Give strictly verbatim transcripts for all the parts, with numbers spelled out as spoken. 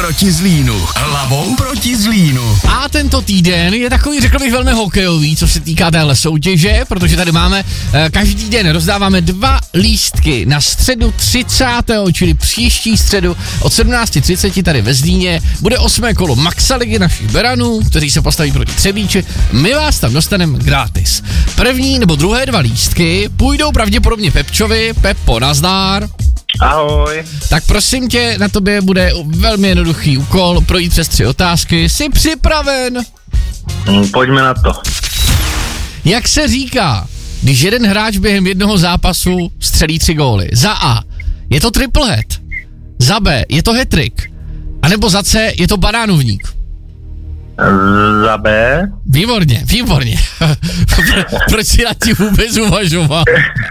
proti Zlínu. Hlavou proti Zlínu. A tento týden je takový, řekl bych, velmi hokejový, co se týká téhle soutěže, protože tady máme eh, každý den rozdáváme dva lístky na středu třicátého čili příští středu od sedmnáct třicet tady ve Zlíně. Bude osmé kolo Maxa ligy našich beranů, kteří se postaví proti Třebíči. My vás tam dostaneme gratis. První nebo druhé dva lístky půjdou pravděpodobně Pepčovi. Pepo, nazdár. Ahoj. Tak prosím tě, na tobě bude velmi jednoduchý úkol projít přes tři otázky. Jsi připraven? Mm, pojďme na to. Jak se říká, když jeden hráč během jednoho zápasu střelí tři góly? Za A je to triple head, za B je to hat-trick, anebo za C je to banánovník? Za B. Výborně, výborně. Proč si nad tím vůbec uvažoval?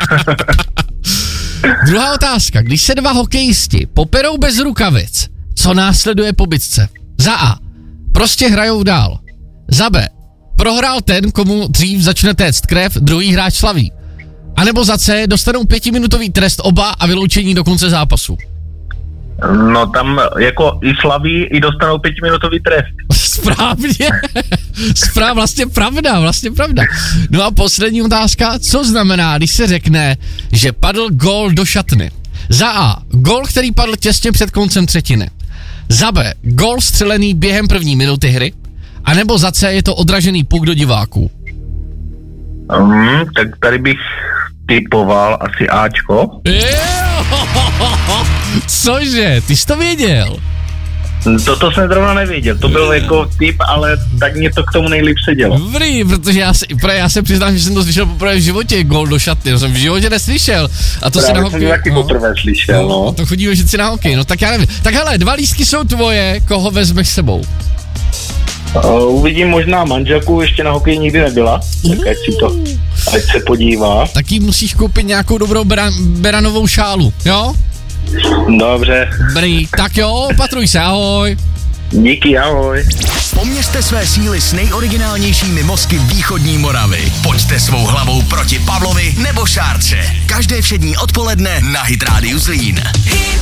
Druhá otázka. Když se dva hokejisti poperou bez rukavic, co následuje po bitce? Za A. Prostě hrajou dál. Za B. Prohrál ten, komu dřív začne téct krev, druhý hráč slaví. A nebo za C. Dostanou pětiminutový trest oba a vyloučení do konce zápasu. No tam jako i slaví, i dostanou pětiminutový trest. Správně. Správ, vlastně pravda, vlastně pravda. No a poslední otázka, co znamená, když se řekne, že padl gól do šatny? Za A, gól, který padl těsně před koncem třetiny. Za B, gól střelený během první minuty hry. A nebo za C je to odražený puk do diváků. Hmm, tak tady bych typoval asi Ačko. Cože, ty jsi to věděl? Toto jsem zrovna nevěděl, to byl jako tip, ale tak mě to k tomu nejlíp sedělo. Dobrý, protože já se, já se přiznám, že jsem to slyšel poprvé v životě, gól do šatny, to jsem v životě neslyšel. A to se na hokej... jsem taky no, poprvé slyšel, no. no. To chodíme vždycky na hokej, no tak já nevím. Tak hele, dva lístky jsou tvoje, koho vezmeš s sebou? Uh, uvidím možná manželku, ještě na hokej nikdy nebyla, tak ať si to, ať se podívá. Tak jí musíš koupit nějakou dobrou beran, beranovou šálu, jo? Dobře. Dobrý, tak jo, patruj se, ahoj. Díky, ahoj. Poměřte své síly s nejoriginálnějšími mozky východní Moravy. Pojďte svou hlavou proti Pavlovi nebo Šárce. Každé všední odpoledne na Hit Radio Zlín.